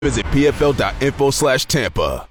Visit pfl.info/Tampa.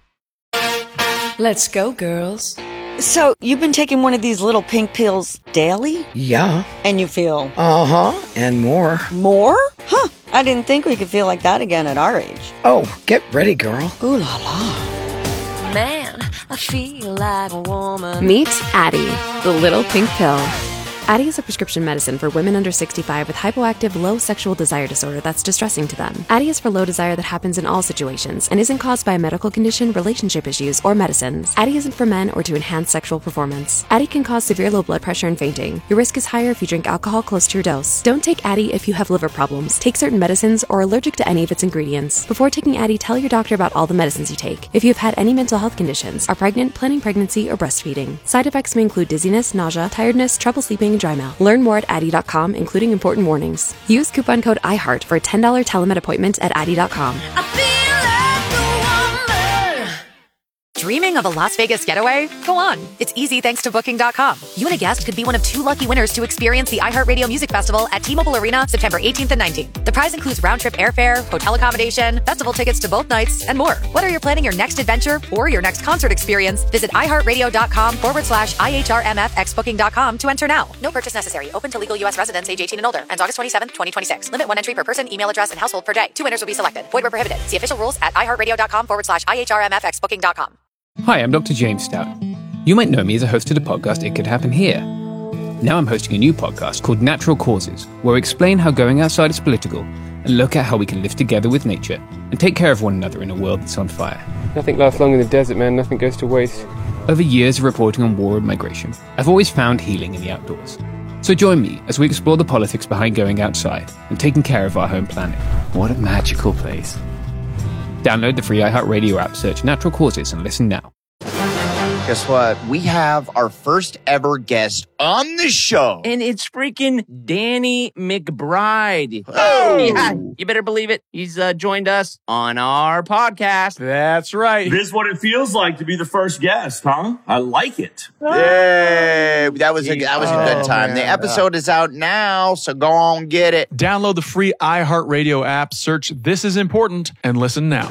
Let's go, girls. So, you've been taking one of these little pink pills daily? Yeah. And you feel? Uh-huh, and more. More? Huh, I didn't think we could feel like that again at our age. Oh, get ready, girl. Ooh la la. Man, I feel like a woman. Meet Addyi, the little pink pill. Addyi is a prescription medicine for women under 65 with hypoactive low sexual desire disorder that's distressing to them. Addyi is for low desire that happens in all situations and isn't caused by a medical condition, relationship issues, or medicines. Addyi isn't for men or to enhance sexual performance. Addyi can cause severe low blood pressure and fainting. Your risk is higher if you drink alcohol close to your dose. Don't take Addyi if you have liver problems, take certain medicines, or are allergic to any of its ingredients. Before taking Addyi, tell your doctor about all the medicines you take. If you have had any mental health conditions, are pregnant, planning pregnancy, or breastfeeding. Side effects may include dizziness, nausea, tiredness, trouble sleeping, and dry mouth. Learn more at Addyi.com, including important warnings. Use coupon code IHEART for a $10 telemed appointment at Addyi.com. I feel like a woman. Dreaming of a Las Vegas getaway? Go on. It's easy thanks to Booking.com. You and a guest could be one of 2 lucky winners to experience the iHeartRadio Music Festival at T-Mobile Arena September 18th and 19th. The prize includes round-trip airfare, hotel accommodation, festival tickets to both nights, and more. Whether you're planning your next adventure or your next concert experience, visit iHeartRadio.com/IHRMFX Booking.com to enter now. No purchase necessary. Open to legal U.S. residents age 18 and older. Ends August 27th, 2026. Limit 1 entry per person, email address, and household per day. 2 winners will be selected. Void where prohibited. See official rules at iHeartRadio.com/IHRMFX Booking.com. Hi, I'm Dr. James Stout. You might know me as a host of the podcast It Could Happen Here. Now I'm hosting a new podcast called Natural Causes, where we explain how going outside is political and look at how we can live together with nature and take care of one another in a world that's on fire. Nothing lasts long in the desert, man. Nothing goes to waste. Over years of reporting on war and migration, I've always found healing in the outdoors. So join me as we explore the politics behind going outside and taking care of our home planet. What a magical place. Download the free iHeartRadio app, search Natural Causes, and listen now. Guess what? We have our first ever guest on the show. And it's freaking Danny McBride. Oh! Yeah, you better believe it. He's joined us on our podcast. That's right. This is what it feels like to be the first guest, huh? I like it. Yay! That was a good time. Man. The episode is out now, so go on get it. Download the free iHeartRadio app, search This Is Important, and listen now.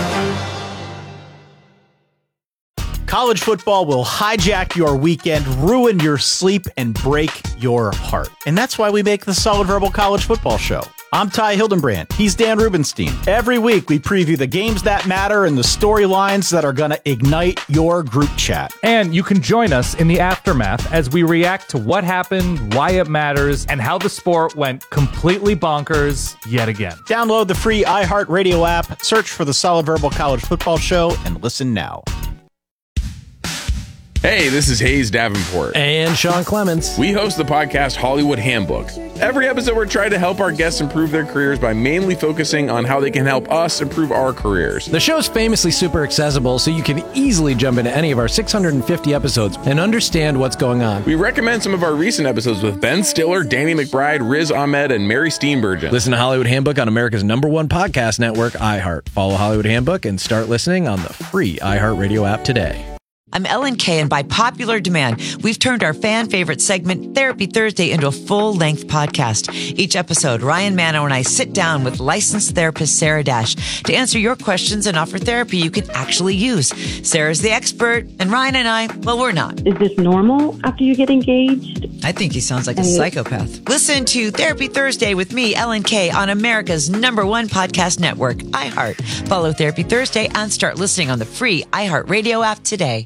College football will hijack your weekend, ruin your sleep, and break your heart. And that's why we make the Solid Verbal College Football Show. I'm Ty Hildenbrand. He's Dan Rubenstein. Every week, we preview the games that matter and the storylines that are going to ignite your group chat. And you can join us in the aftermath as we react to what happened, why it matters, and how the sport went completely bonkers yet again. Download the free iHeartRadio app, search for the Solid Verbal College Football Show, and listen now. Hey, this is Hayes Davenport. And Sean Clements. We host the podcast Hollywood Handbook. Every episode, we're trying to help our guests improve their careers by mainly focusing on how they can help us improve our careers. The show's famously super accessible, so you can easily jump into any of our 650 episodes and understand what's going on. We recommend some of our recent episodes with Ben Stiller, Danny McBride, Riz Ahmed, and Mary Steenburgen. Listen to Hollywood Handbook on America's #1 podcast network, iHeart. Follow Hollywood Handbook and start listening on the free iHeartRadio app today. I'm Ellen Kay, and by popular demand, we've turned our fan-favorite segment, Therapy Thursday, into a full-length podcast. Each episode, Ryan Manno and I sit down with licensed therapist Sarah Dash to answer your questions and offer therapy you can actually use. Sarah's the expert, and Ryan and I, well, we're not. Is this normal after you get engaged? I think he sounds like a psychopath. Listen to Therapy Thursday with me, Ellen Kay, on America's #1 podcast network, iHeart. Follow Therapy Thursday and start listening on the free iHeartRadio app today.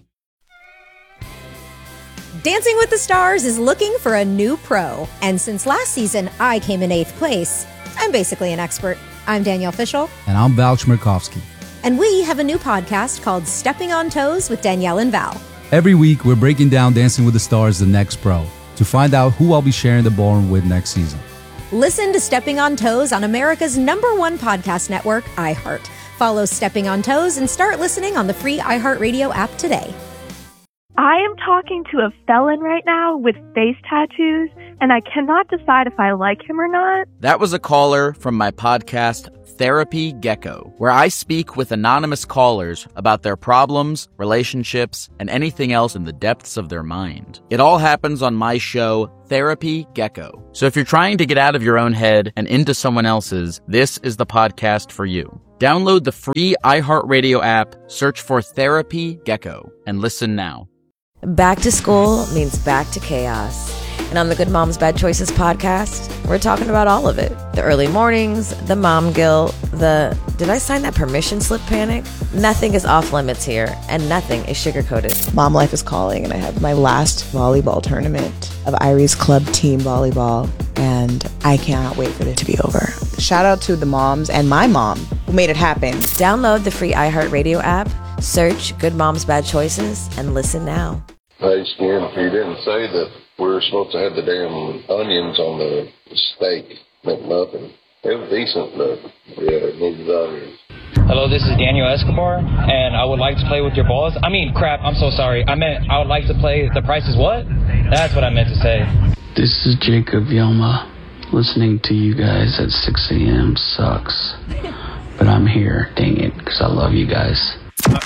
Dancing with the Stars is looking for a new pro. And since last season, I came in 8th place. I'm basically an expert. I'm Danielle Fishel. And I'm Val Chmerkovsky. And we have a new podcast called Stepping on Toes with Danielle and Val. Every week, we're breaking down Dancing with the Stars, the next pro, to find out who I'll be sharing the ballroom with next season. Listen to Stepping on Toes on America's #1 podcast network, iHeart. Follow Stepping on Toes and start listening on the free iHeartRadio app today. I am talking to a felon right now with face tattoos and I cannot decide if I like him or not. That was a caller from my podcast, Therapy Gecko, where I speak with anonymous callers about their problems, relationships, and anything else in the depths of their mind. It all happens on my show, Therapy Gecko. So if you're trying to get out of your own head and into someone else's, this is the podcast for you. Download the free iHeartRadio app, search for Therapy Gecko, and listen now. Back to school means back to chaos. And on the Good Moms Bad Choices podcast, we're talking about all of it. The early mornings, the mom guilt, the did I sign that permission slip panic? Nothing is off limits here, and nothing is sugar-coated. Mom life is calling, and I have my last volleyball tournament of Irie's Club Team Volleyball, and I cannot wait for it to be over. Shout out to the moms and my mom who made it happen. Download the free iHeartRadio app, search Good Moms Bad Choices, and listen now. Hey, Skin, if you didn't say that we were supposed to have the damn onions on the steak, McMuffin. It was decent, but yeah, it needed onions. Hello, this is Daniel Escobar, and I would like to play with your balls. I mean, crap, I'm so sorry. I meant I would like to play The Price is What? That's what I meant to say. This is Jacob Yelma. Listening to you guys at 6 a.m. sucks. But I'm here, dang it, because I love you guys.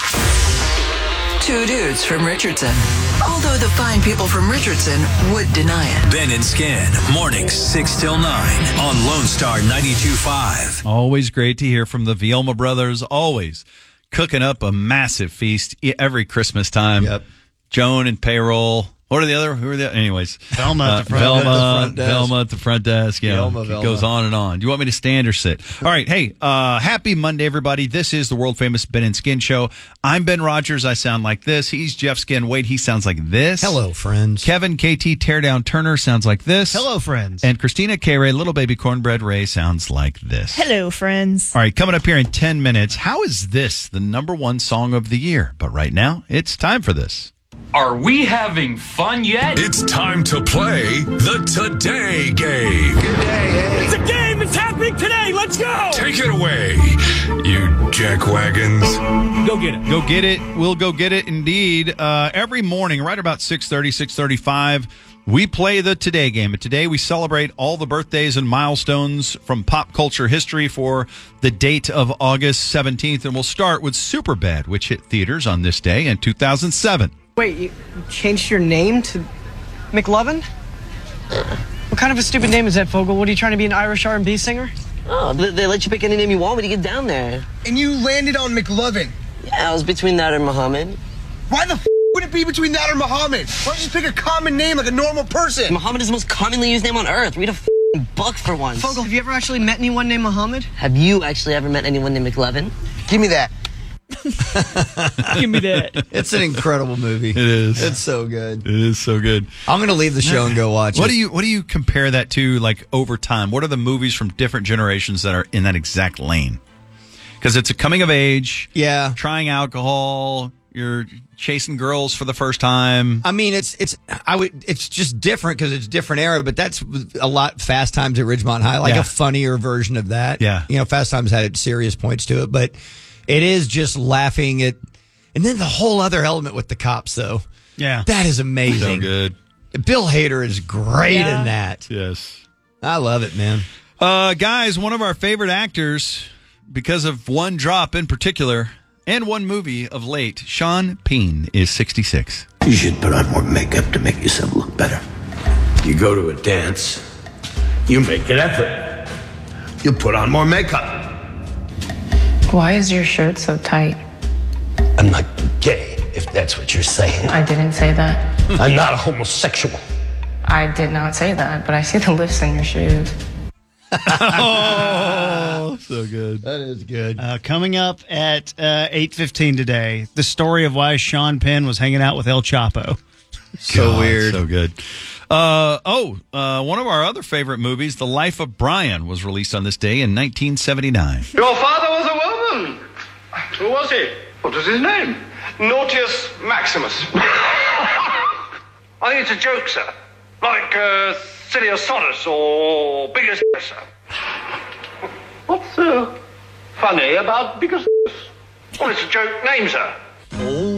Two dudes from Richardson. Although the fine people from Richardson would deny it. Ben and Skin, mornings 6 till 9 on Lone Star 92.5. Always great to hear from the Vielma brothers. Always cooking up a massive feast every Christmas time. Yep. Joan and payroll. What are the other? Who are the? Anyways, Velma at the front desk. Velma at the front desk. Yeah, it goes on and on. Do you want me to stand or sit? All right. Hey, happy Monday, everybody. This is the world famous Ben and Skin show. I'm Ben Rogers. I sound like this. He's Jeff Skin. Wade. He sounds like this. Hello, friends. Kevin KT Teardown Turner sounds like this. Hello, friends. And Christina K Ray, Little Baby Cornbread Ray sounds like this. Hello, friends. All right, coming up here in 10 minutes. How is this the number one song of the year? But right now, it's time for this. Are we having fun yet? It's time to play the Today Game. Good day, It's a game! It's happening today! Let's go! Take it away, you jackwagons. Go get it. Go get it. We'll go get it indeed. Every morning, right about 6:30, 6:35, we play the Today Game. And today we celebrate all the birthdays and milestones from pop culture history for the date of August 17th. And we'll start with Superbad, which hit theaters on this day in 2007. Wait, you changed your name to McLovin? What kind of a stupid name is that, Fogel? What, are you trying to be an Irish R&B singer? Oh, they let you pick any name you want when you get down there. And you landed on McLovin? Yeah, I was between that and Muhammad. Why the would it be between that or Muhammad? Why don't you just pick a common name like a normal person? Muhammad is the most commonly used name on earth. Read a book for once. Fogel, have you ever actually met anyone named Muhammad? Have you actually ever met anyone named McLovin? Give me that. Give me that. It's an incredible movie. It is. It's so good. It is so good. I'm going to leave the show and go watch it. What do you compare that to, like, over time? What are the movies from different generations that are in that exact lane? Because it's a coming of age. Yeah. Trying alcohol. You're chasing girls for the first time. I mean, it's just different because it's a different era, but that's a lot. Fast Times at Ridgemont High, like a funnier version of that. Yeah. You know, Fast Times had serious points to it, but it is just laughing at, and then the whole other element with the cops, though. Yeah. That is amazing. So good. Bill Hader is great in that. Yes. I love it, man. Guys, one of our favorite actors, because of one drop in particular, and one movie of late, Sean Penn is 66. You should put on more makeup to make yourself look better. You go to a dance, you make an effort. You put on more makeup. Why is your shirt so tight? I'm not gay, if that's what you're saying. I didn't say that. I'm not a homosexual. I did not say that, but I see the lifts in your shoes. Oh, so good. That is good. Coming up at 8:15 today, the story of why Sean Penn was hanging out with El Chapo. So weird. So good. One of our other favorite movies, The Life of Brian, was released on this day in 1979. Your father was a woman. Who was he? What was his name? Nautius Maximus. I think it's a joke, sir. Like Siliosotus or Biggest, sir. What's funny about Biggest? Well, it's a joke name, sir. Oh,